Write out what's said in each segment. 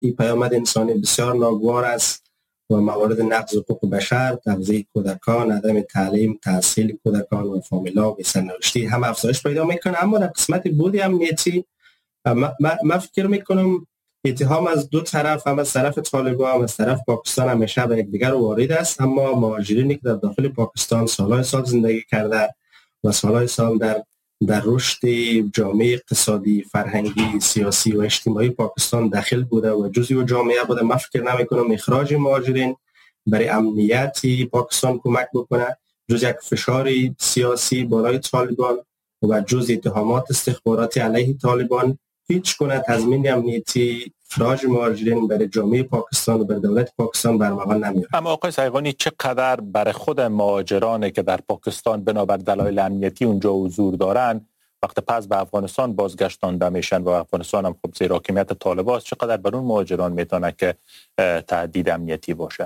این پیامد انسانی بسیار ناگوار است و موارد نقض حقوق بشر، تغذیه کودکان، عدم تعلیم، تحصیل کودکان و فامیلا و سرنوشتی هم افزایش پیدا میکنه. اما در قسمت بود امنیتی من فکر میکنم اتهام از دو طرف، هم از طرف طالبان هم از طرف پاکستان همیشه به یکدیگر وارد است. اما مهاجرینی که در داخل پاکستان سالهای سال زندگی کرده و سالهای سال در رشد جامعه اقتصادی، فرهنگی، سیاسی و اجتماعی پاکستان داخل بوده و جزئی جامعه بوده، من فکر نمی‌کنم اخراج مهاجرین برای امنیتی پاکستان کمک بکنه، جز یک فشار سیاسی بالای طالبان و جز اتهامات استخباراتی علیه طالبان هیچ گونه تضمین امنیتی اخراج مهاجرین برای جامعه پاکستان و برای دولت پاکستان برمغان نمیاره. اما آقای سیغانی چقدر برای خود مهاجرانی که در پاکستان بنابر دلایل امنیتی اونجا حضور دارن وقت پس به افغانستان بازگشتانده میشن و افغانستان هم خب زیر حاکمیت طالبان است، چقدر بر اون مهاجران میتونه که تهدید امنیتی باشه؟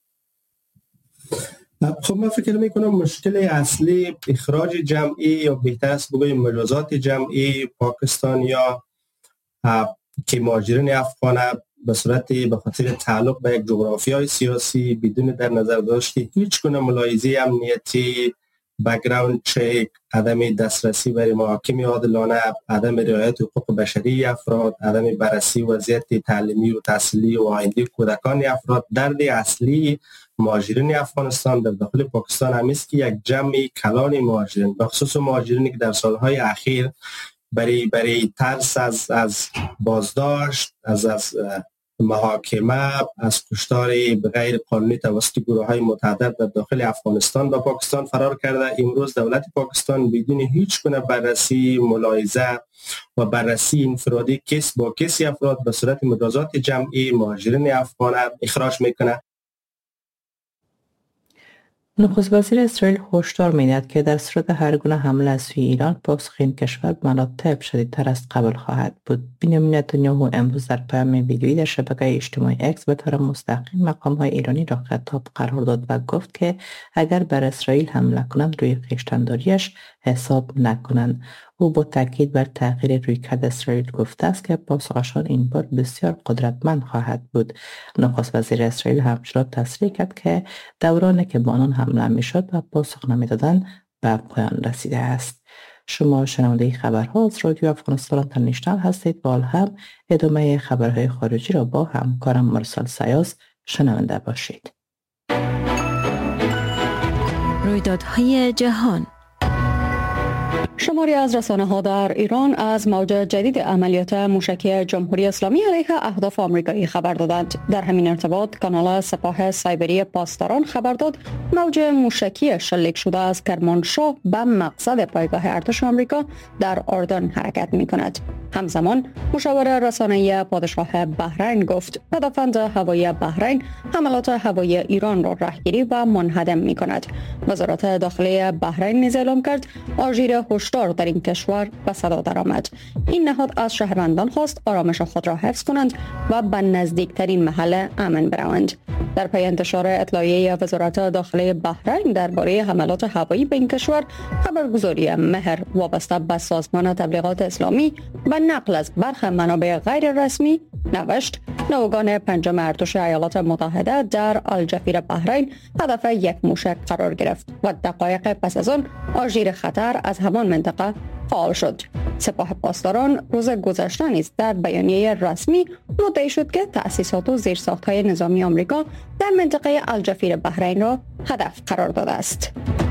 خب من فکر میکنم مشکل اصلی اخراج جمعی یا بهتر است بگویم مجازات جمعی پاکستانیا که مهاجرین افغان به صورت به خاطر تعلق به یک جغرافیای سیاسی بدون در نظر داشته هیچ گونه ملاحظه امنیتی، بک‌گراند چک، عدم دسترسی برای محاکم عادلانه، عدم رعایت حقوق بشری افراد، عدم بررسی وضعیت تعلیمی و تحصیلی و آینده کودکان افراد، درد اصلی مهاجرین افغانستان در داخل پاکستان هم است که یک جمع کلان مهاجرین، به خصوص مهاجرینی که در سالهای اخیر برای ترس از بازداشت، از محاکمه، از کشتار غیر قانونی توسط گروه‌های متعدد در داخل افغانستان و پاکستان فرار کرده. امروز دولت پاکستان بدون هیچ گونه بررسی، ملاحظه و بررسی انفرادی کس با کسی افراد به صورت مجازات جمعی مهاجرین افغان اخراج میکنه. نخست وزیر اسرائیل هشدار می‌دهد که در صورت هر گونه حمله از سوی ایران پاسخ این کشور به مراتب شدیدتر از قبل خواهد بود. بنیامین نتانیاهو امروز در پیام ویدیویی در شبکه اجتماعی اکس به طور مستقیم مقام‌های ایرانی را خطاب قرار داد و گفت که اگر بر اسرائیل حمله کنند روی خویشتن‌داری‌اش حساب نکنند. او با تاکید بر تغییر رویکرد اسرائیل گفته است که پاسخشان این بار بسیار قدرتمند خواهد بود. نخست وزیر اسرائیل همچنان تصریح کرد که دورانی که به آنان حمله میشد و پاسخ نمیدادند به پایان رسیده است. شما شنونده خبرها از رادیو افغانستان اینترنشنال هستید و هم ادامه خبرهای خارجی را با همکارم مرسل سیاس شنونده باشید. رویدادهای جهان. شماری از رسانه‌ها در ایران از موج جدید عملیات موشکی جمهوری اسلامی علیه اهداف آمریکایی خبر دادند. در همین ارتباط کانال سپاه سایبری پاسداران خبر داد موج موشکی شلیک شده از کرمانشاه به مقصد پایگاه ارتش آمریکا در اردن حرکت می‌کند. همزمان مشاور رسانه‌ای پادشاه بحرین گفت پدافند هوایی بحرین حملات هوایی ایران را رهگیری و منهدم می‌کند. وزارت داخلی بحرین نیز اعلام کرد آژیر هشدار در این کشور به صدا درآمد. این نهاد از شهروندان خواست آرامش خود را حفظ کنند و به نزدیکترین محل امن بروند. در پی انتشار اطلاعیه وزارت داخلی بحرین درباره حملات هوایی به این کشور، خبرگزاری مهر وابسته به سازمان تبلیغات اسلامی و نقل از برخی منابع غیر رسمی نوشت نوگان پنجم ارتش ایالات متحده در الجفیر بحرین هدف یک موشک قرار گرفت و دقایق پس از آن آژیر خطر از همان منطقه فعال شد. سپاه پاسداران روز گذشته نیز در بیانیه رسمی مدعی شد که تأسیسات و زیرساخت‌های نظامی آمریکا در منطقه الجفیر بحرین را هدف قرار داده است.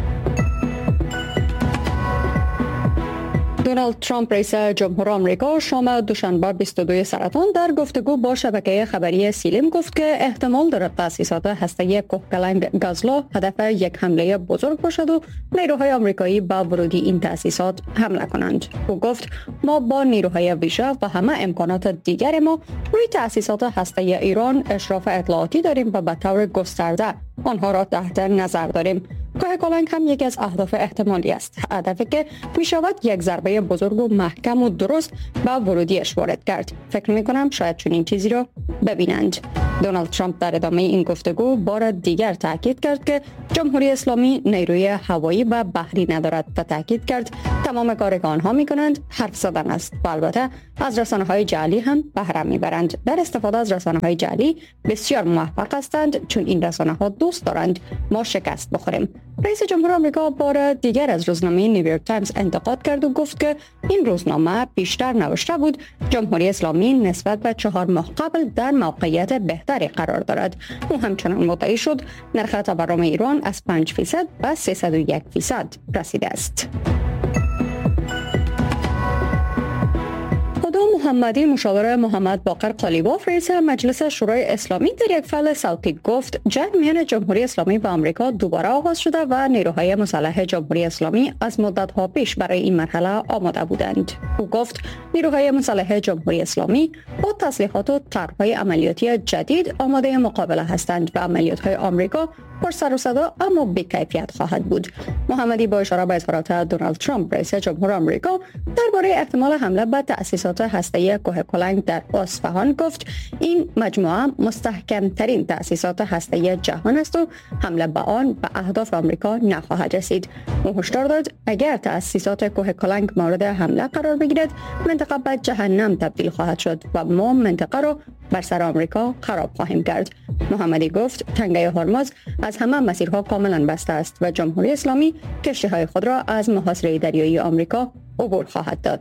دونالد ترامپ رئیس جمهور آمریکا شام دوشنبه 22 سرطان در گفتگو با شبکه خبری سیلم گفت که احتمال دارد تأسیسات هسته‌ای کوهکلنگ گازلو هدف یک حمله بزرگ باشد و نیروهای آمریکایی به ورودی این تأسیسات حمله کنند. او گفت ما با نیروهای ویژه و همه امکانات دیگر ما روی تأسیسات هسته‌ای ایران اشراف اطلاعاتی داریم و به طور گسترده آنها را تحت نظر داریم. کوه کلنگ هم یکی از اهداف احتمالی است، هدفی که می شود یک ضربه بزرگ و محکم و درست به ورودیش وارد کرد. فکر می کنم شاید چنین چیزی را ببینند. دونالد ترامپ در ادامه این گفتگو بار دیگر تاکید کرد که جمهوری اسلامی نیروی هوایی و بحری ندارد و تاکید کرد تمام کاری که آنها می کنند حرف زدن است و البته از رسانه‌های جعلی هم بهره میبرند. در استفاده از رسانه‌های جعلی بسیار موفق هستند، چون این رسانه‌ها دوست دارند ما شکست بخوریم. رئیس جمهور آمریکا بار دیگر از روزنامه نیویورک تایمز انتقاد کرد و گفت که این روزنامه بیشتر نوشته بود جمهوری اسلامی نسبت به 4 ماه قبل در موقعیت بهتری قرار دارد. او همچنان مدعی شد نرخ تورم ایران از 5% به 301% رسیده است. محمدی مشاور محمد باقر قالیباف رئیس مجلس شورای اسلامی در یک فعل صوتی گفت جنگ میان جمهوری اسلامی و آمریکا دوباره آغاز شده و نیروهای مسلح جمهوری اسلامی از مدت‌ها پیش برای این مرحله آماده بودند. او گفت نیروهای مسلح جمهوری اسلامی با تسلیحات و طرح‌های عملیاتی جدید آماده مقابله هستند و عملیات‌های آمریکا پر سر و صدا اما بی‌کیفیت خواهد بود. محمدی با اشاره به اظهارات دونالد ترامپ رئیس جمهور آمریکا درباره احتمال حمله به تأسیسات هسته‌ای کوه کلنگ در اصفهان گفت این مجموعه مستحکم‌ترین تأسیسات هسته‌ای جهان است و حمله به آن به اهداف آمریکا نخواهد رسید. او هشدار داد اگر تأسیسات کوه کلنگ مورد حمله قرار بگیرد منطقه به جهنم تبدیل خواهد شد و ما منطقه را بر سر آمریکا خراب خواهیم کرد. محمدی گفت تنگه هرمز از همه مسیرها کاملا بسته است و جمهوری اسلامی کشتی‌های خود را از محاصره دریایی آمریکا عبور خواهد داد.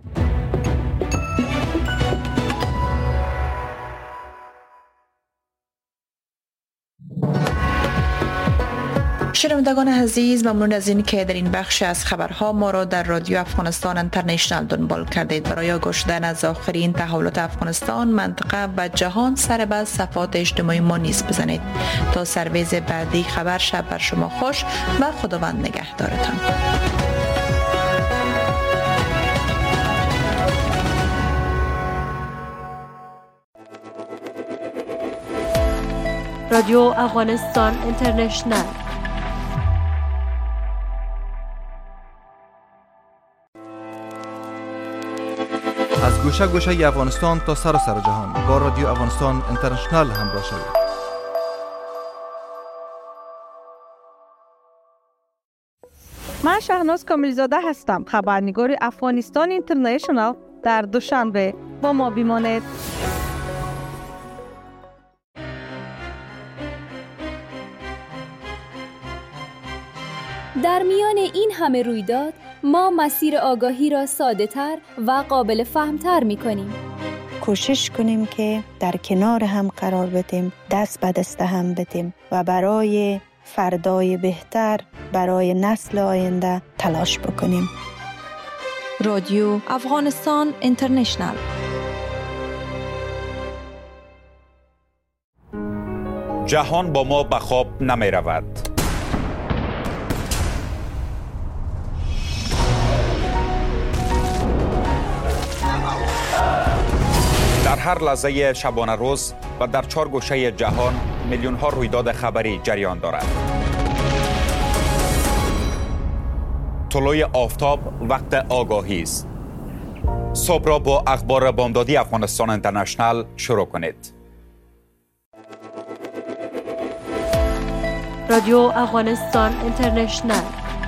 شنوندگان عزیز، ممنون از این که در این بخش از خبرها ما را در رادیو افغانستان اینترنشنال دنبال کردید. برای گوش دادن از آخرین تحولات افغانستان، منطقه و جهان سر به صفحات اجتماعی ما نیز بزنید. تا سرویز بعدی خبر شب بر شما خوش و خداوند نگهدارتان. رادیو افغانستان اینترنشنال از گوشه گوشه افغانستان تا سراسر جهان با رادیو افغانستان اینترنشنال همراه شوید. من شهناز کاملزاده هستم، خبرنگار افغانستان اینترنشنال در دوشنبه. با ما بمانید. در میان این همه رویداد ما مسیر آگاهی را ساده‌تر و قابل فهمتر می‌کنیم. کوشش کنیم که در کنار هم قرار بدیم، دست به دست هم بدیم و برای فردای بهتر، برای نسل آینده تلاش بکنیم. رادیو افغانستان اینترنشنال. جهان با ما به خواب نمی رود. در هر لحظه شبانه روز و در 4 گوشه جهان میلیون ها رویداد خبری جریان دارد. طلوع آفتاب وقت آگاهی است. صبح را با اخبار بامدادی افغانستان اینترنشنال شروع کنید. رادیو افغانستان اینترنشنال.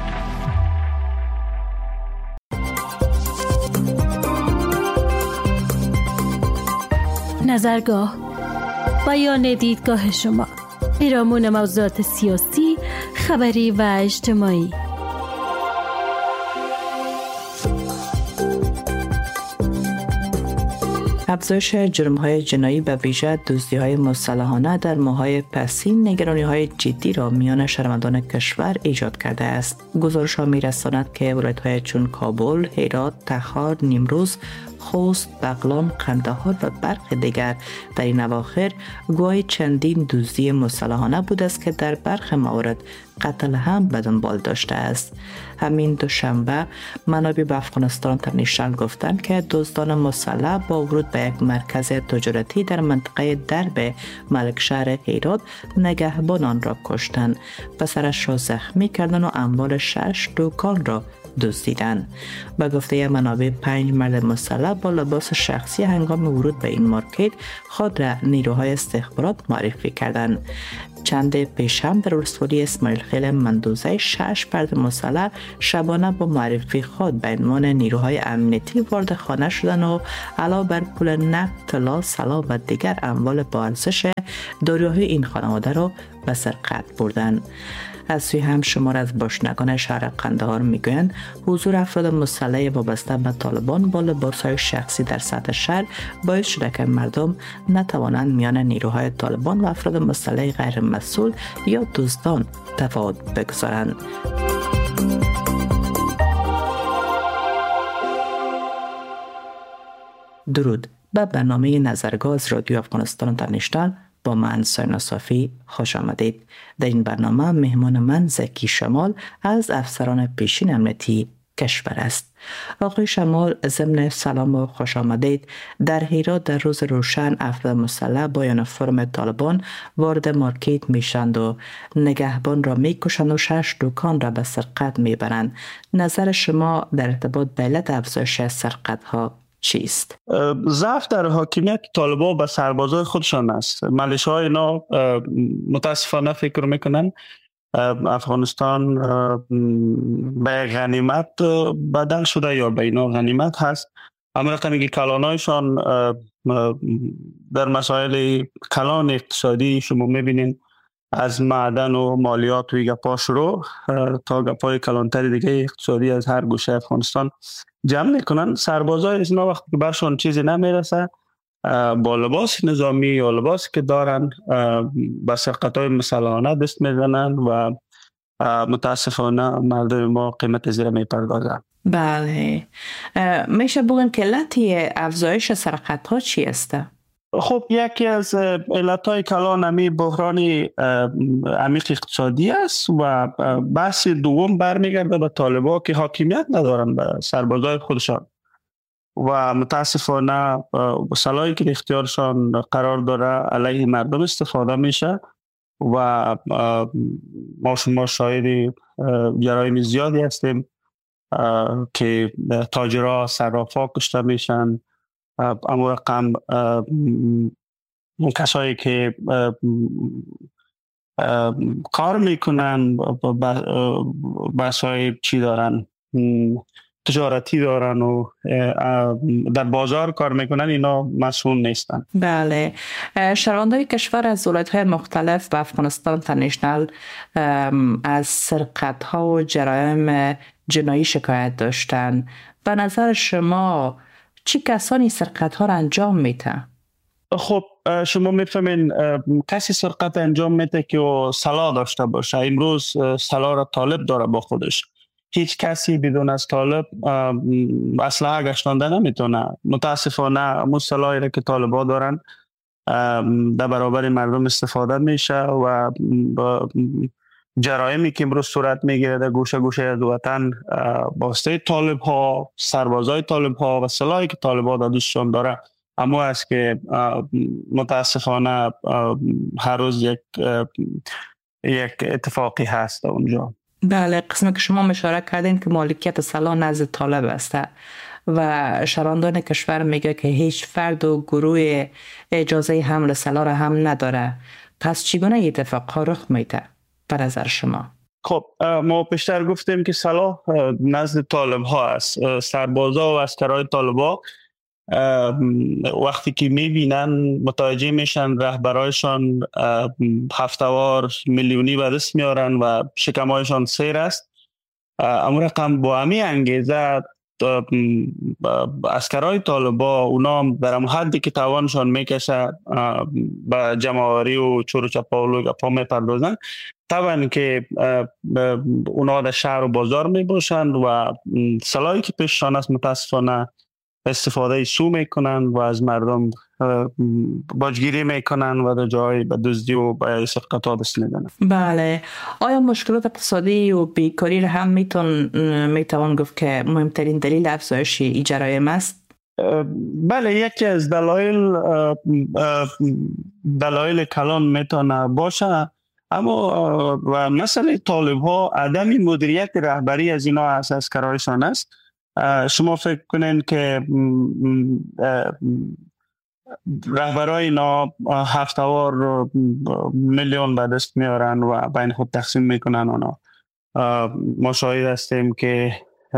نظرگاه، بیان دیدگاه شما، پیرامون موضوعات سیاسی، خبری و اجتماعی. افزایش جرم‌های جنایی به ویژه دزدی‌های مسلحانه در ماه‌های پسین نگرانی‌های جدی را میان شهروندان کشور ایجاد کرده است. گزارش‌ها می‌رساند که ولایت‌های چون کابل، هرات، تخار، نیمروز، خوست، بغلان، قندهار و برخی دیگر در این اواخر گواهی چندین دزدی مسلحانه بود است که در برخی موارد قتل هم به دنبال داشته است. همین دوشنبه منابع به افغانستان اینترنشنال گفتند که دزدان مسلح با ورود به یک مرکز تجارتی در منطقه درب ملکشهر هرات نگهبانان را کشتند، پسرش را زخمی کردند و اموال 6 دکان را دزدیدند. به گفته منابع 5 مرد مسلح با لباس شخصی هنگام ورود به این مارکت خود را نیروهای استخبارات معرفی کردند. چند پیش هم در ولسوالی اسماعیل خیل مندوزه 6 فرد مسلح شبانه با معرفی خود به عنوان نیروهای امنیتی وارد خانه شدند و علاوه بر پول نقد، طلا، سلاح و دیگر اموال با ارزش داریاهای این خانواده را به سرقت بردند. از سوی هم شمار از باشندگان شهر قندهار میگویند حضور افراد مسلح وابسته به طالبان با لباسهای شخصی در سطح شهر باعث شده که مردم نتوانند میان نیروهای طالبان و افراد مسلح غیر مسئول یا دزدان تفاوت بگذارند. درود، به برنامه نظرگاه از رادیو افغانستان اینترنشنال با من ساینا صافی خوش آمدید. در این برنامه مهمان من زکی شمال از افسران پیشین امنیتی کشور است. آقای شمال، ضمن سلام و خوش آمدید. در هرات در روز روشن افراد مسلح با یونیفرم طالبان وارد مارکت میشند و نگهبان را میکشند و 6 دکان را به سرقت میبرند. نظر شما در ارتباط به علت افزایش سرقت ها چیست؟ ضعف در حاکمیت طالبان به سربازای خودشان است. ملیشه‌های اینا متاسفانه فکر میکنن افغانستان به غنیمت بدل شده یا به اینا غنیمت هست. اما رقمی که کلانایشان در مسائل کلان اقتصادی شما میبینین از معدن و مالیات و گپا شروع تا گپای کلانتر دیگه اقتصادی از هر گوشه افغانستان جمع میکنن. سربازای از اینا وقتی برشون چیزی نمیرسه با لباس نظامی یا لباسی که دارن به سرقت‌های مسلحانه دست میزنن و متاسفانه مردم ما قیمت زیر میپردازن. بله، میشه بگن که علت افزایش سرقت‌ها چی است؟ خب یکی از علتهای کلان همی بحران عمیق اقتصادی است و بحث دوم برمیگرده به طالبان که حاکمیت ندارن به سربازای خودشان و متاسفانه سلاحی که اختیارشان قرار داره علیه مردم استفاده میشه و ما شما شاهد جرایم زیادی هستیم که تاجرها، صرافا کشته میشن. اما رقم کسایی که کار میکنن بحثای چی دارن، تجارتی دارن و در بازار کار میکنن، اینا مسئول نیستن. بله، شهروندان کشور از ولایت‌های مختلف به افغانستان اینترنشنال از سرقت‌ها و جرایم جنایی شکایت داشتن. به نظر شما چی کسانی سرقت‌ها را انجام میده؟ خب شما میفهمین کسی سرقت انجام میده که سلاح داشته باشه. امروز سلاح را طالب داره با خودش. هیچ کسی بدون از طالب اسلحه گشتانده نمیتونه. متاسفانه همون سلاحی را که طالبا دارن در برابر مردم استفاده میشه و جرایمی که امروز صورت میگیره در گوشه گوشه از وطن واسطه طالب ها، سربازای طالب ها و سلاحی که طالب ها دادشون داره، اما است که متاسفانه هر روز یک اتفاقی هست اونجا. بله، قسمی که شما اشاره کردین که مالکیت سلاح نزد طالب است و شهروندان کشور میگه که هیچ فرد و گروه اجازه حمل سلاح را هم نداره. پس چگونه اتفاقها رخ میده به نظر شما؟ خب ما پیشتر گفتیم که سلاح نزد طالب ها است. سربازا و عسکرای طالب ها وقتی که میبینن متوجه میشن رهبرایشان هفتوار میلیونی به دست میارن و شکمایشان سیر است، اما رقم با همی انگیزه عسکرای طالبا اونا در هم حدی که توانشان میکشه به جمعآوری و چور و چپاول و گپا میپردازن. طبعا که اونا در شهر و بازار میباشند و سلاحی که پیششان است متاسفانه استفاده سو میکنن و از مردم باجگیری میکنن و در جای به دزدی و به سرقت ها دست میدن. بله. آیا مشکلات اقتصادی و بیکاری را هم میتوان گفت که مهمترین دلیل افزایش این جرایم است؟ بله، یکی از دلایل کلان میتونه باشه، اما و مسئله طالب ها عدم مدیریت رهبری از اینا از کارایشان است. شما فکر کنین که رهبرای اینا هفته‌وار میلیون به دست میارن و بین خود تقسیم میکنن. اونا ما شاهد هستیم که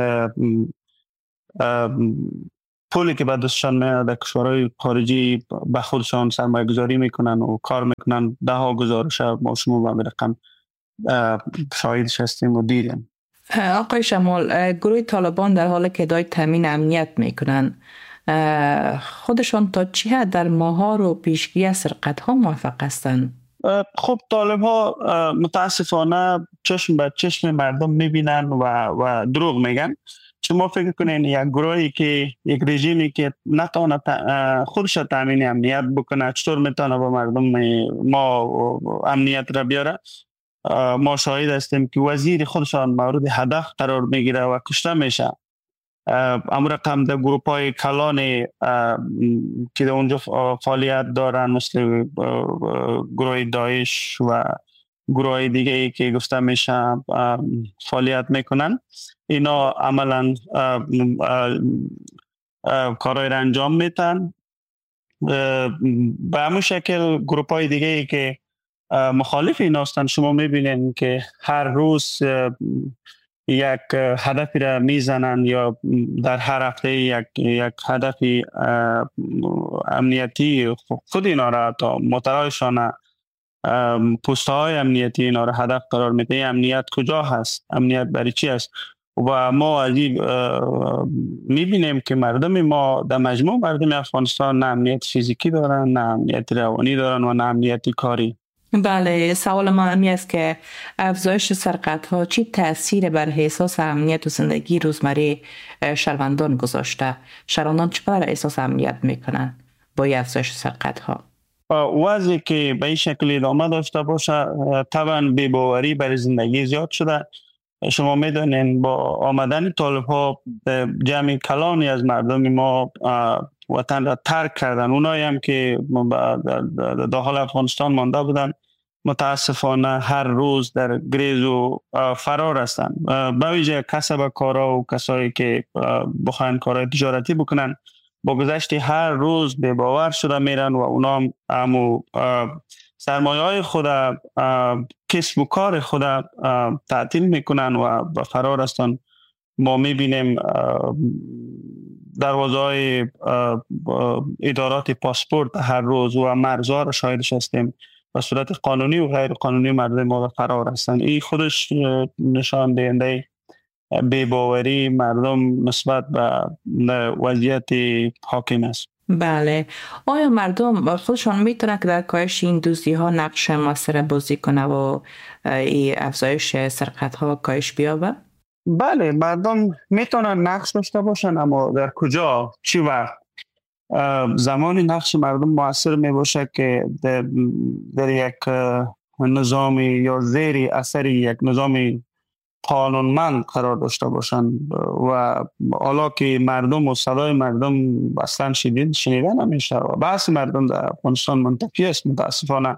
پولی که به دستشان میاد در کشورهای خارجی به خودشان سرمایه گذاری میکنن و کار میکنن. 10 گزارش ما شما به رقم شاهدش هستیم و دیدیم. آقای شمال، گروه طالبان در حالی که ادعای تامین امنیت میکنن، خودشان تا چه حد در مهار و پیشگیری از سرقت ها موفق هستند؟ خب طالب ها متاسفانه چشم به چشم مردم میبینن و دروغ میگن. شما فکر کنین یک گروهی که یک رژیمی که نتونه خودش تامین امنیت بکنه چطور میتونه با مردم ما امنیت را بیاره؟ ما شاهد هستیم که وزیر خودشان مورد هدف قرار میگیره و کشته میشه. اما رقم در گروپ های کلان که در اونجا فعالیت دارن مثل گروه داعش و گروه دیگه ای که گفته میشه فعالیت میکنن، اینا عملا کارهای را انجام میتن. به همون شکل گروپ های دیگه ای که مخالف این هستند، شما میبینین که هر روز یک هدفی را میزنن یا در هر هفته یک هدفی امنیتی خود اینا را تا مطلعشان پوسته های امنیتی اینا را هدف قرار میده. امنیت کجا هست؟ امنیت برای چی است؟ و ما عجیب میبینیم که مردم ما در مجموع مردم افغانستان نه امنیت فیزیکی دارن، نه امنیت روانی دارن و نه امنیت کاری. بله، سوال من این است که افزایش سرقت ها چی تأثیر بر احساس امنیت و زندگی روزمره شهروندان گذاشته؟ شهروندان چقدر احساس امنیت میکنن با افزایش سرقت ها؟ وضعی که به این شکل ادامه داشته باشه طبعا بی‌باوری بر زندگی زیاد شده. شما میدونین با آمدن طالب ها جمعی کلانی از مردم ما وطن را ترک کردن. اونایی هم که داخل افغانستان مانده بودن متاسفانه هر روز در گریز و فرار هستند. به ویژه کسب کارا و کسایی که بخواین کارهای تجارتی بکنن با گذشت هر روز به باور شده میرن و اونا هم سرمایه های خود کسب و کار خود تعطیل میکنن و فرار هستند. ما میبینیم دروازه های ادارات پاسپورت هر روز و مرزها را شاهدش هستیم به صورت قانونی و غیر قانونی مردم ما فرار هستند. این خودش نشان دهنده بی‌باوری مردم نسبت به وضعیت حاکم است. بله. آیا مردم خودشان میتونن که در کاهش این دزدی ها نقش موثر بازی کنه و این افزایش سرقت ها کاهش بیابه؟ بله، مردم میتونن نقش داشته باشن، اما در کجا، چی وقت؟ زمانی نقش مردم موثر میباشه که در یک نظامی یا زیر اثر یک نظامی قانونمند قرار داشته باشن و حالا که مردم و صدای مردم اصلا شنیده نمیشه و بحث مردم در افغانستان منطقی است. متاسفانه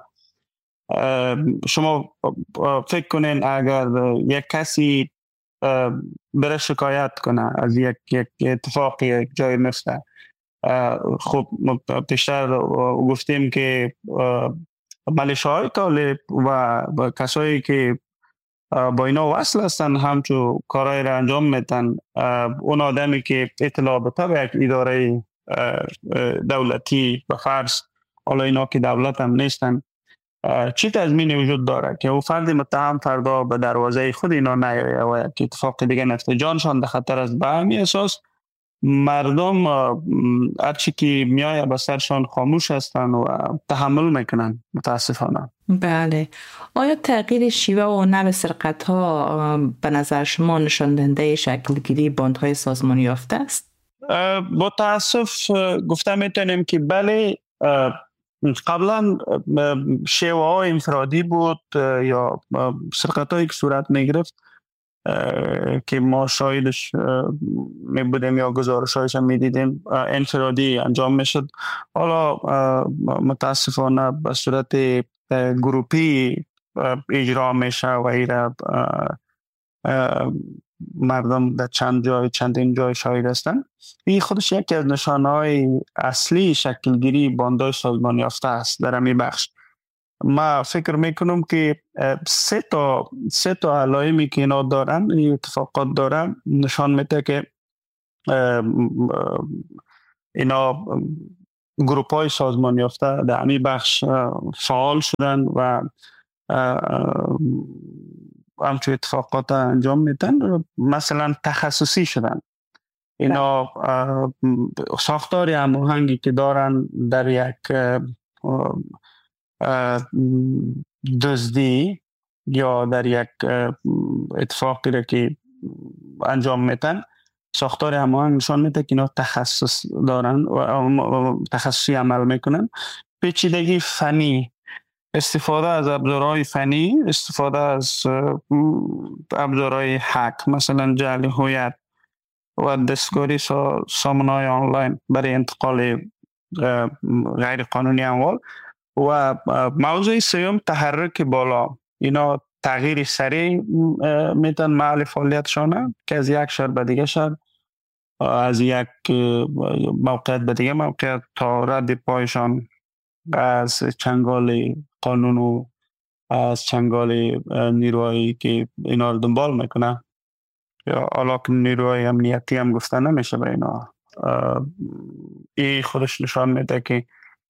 شما فکر کنین اگر یک کسی بره شکایت کنه از یک اتفاق یک جای میفته، خب پیشتر گفتیم که ملیشه‌های طالب و کسایی که با اینا وصل هستن همچون کارهای را انجام میتن. اون آدمی که اطلاع بده به یک اداره دولتی و فرض حالا اینا که دولت هم نیستن، چی تضمینی وجود داره که او فرد متهم فردا به دروازه خود اینا نیایه و یک اتفاق دیگه نفته جانشان در خطر است؟ به همین اساس مردم هرچی که میایه به سرشان خاموش هستن و تحمل میکنن متاسفانه. بله. آیا تغییر شیوه و نوع سرقت ها به نظر شما نشان دهنده شکل گیری باندهای سازمانی یافته است؟ با تاسف گفته میتونیم که بله، قبلا شیوه های انفرادی بود یا سرقت هایی که صورت میگرفت که ما شاهدش می بودیم یا گزارش هایش هم می دیدیم، انفرادی انجام می شد. حالا متاسفانه به صورت گروپی اجرا میشه و ایره مردم در چندین جای شاهد هستند. این خودش یکی از نشانه‌های اصلی شکلگیری باندهای سازمان یافته است در همین بخش. ما فکر میکنم که سه تا علائمی که اینا دارن، این اتفاقات دارن، نشان میده که اینا گروپ های سازمان یافته در همین بخش فعال شدن و همچون اتفاقات انجام میدن. مثلا تخصصی شدن. اینا ساختار هماهنگی که دارن در یک دزدی یا در یک اتفاقی را که انجام میدن، ساختار هماهنگ نشان میده که اینا تخصص دارن و تخصصی عمل میکنن. پیچیدگی فنی، استفاده از ابزارهای فنی، استفاده از ابزارهای هک، مثلا جعل هویت و دستکاری سامانه‌های آنلاین برای انتقال غیر قانونی اموال. و موضوع سوم تحرک بالا، اینا تغییر سریع میتن محل فعالیتشانه که از یک شهر به دیگه شهر، از یک موقعیت به دیگه موقعیت تا رد پایشان از چنگال قانون و از چنگال نیروهایی که اینا رو دنبال میکنه، یا حالا که نیروهای امنیتی هم گفته نمیشه به اینا. این خودش نشان میده که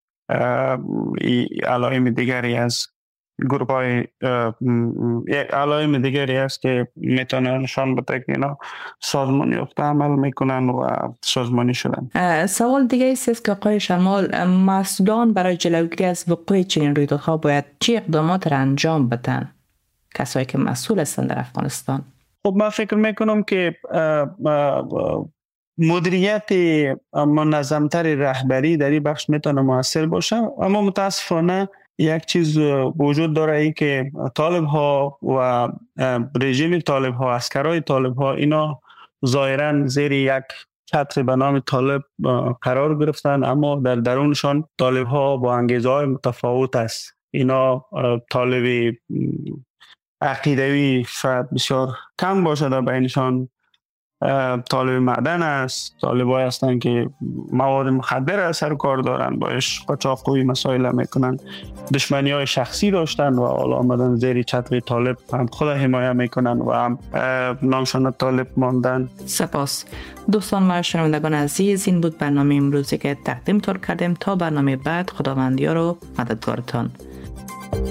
علائم دیگری از گروپ های علائم دیگری است که میتونه نشان بده که اینا سازمانی یافته عمل میکنن و سازمانی شدن. سوال دیگه است که آقای شمال، مسئولان برای جلوگیری از وقوع چنین رویدادها باید چه اقدامات را انجام بدن؟ کسایی که مسئول هستند در افغانستان. خب من فکر میکنم که مدیریت منظمتر رهبری در این بخش میتونه موثر باشه، اما متاسفانه یک چیز وجود داره، ای که طالب ها و رژیم طالب ها، عسکرای طالب ها، اینا ظاهرا زیر یک چتر به نام طالب قرار گرفتن، اما در درونشان طالب ها با انگیزه های متفاوت است. اینا طالب عقیدوی شاید بسیار کم باشه در بینشان، طالب معدن است، طالبایی هستند که مواد مخدر سر کار دارن، باش قاچاقچی مسائل میکنن، دشمنی های شخصی داشتن و حالا آمدن زیر چتر طالب هم خود حمایت میکنن و هم نامشان طالب ماندن. سپاس دوستان و شنوندگان عزیز، این بود برنامه امروزی که تقدیم کردیم. تا برنامه بعد، خداوندی رو مددگارتان.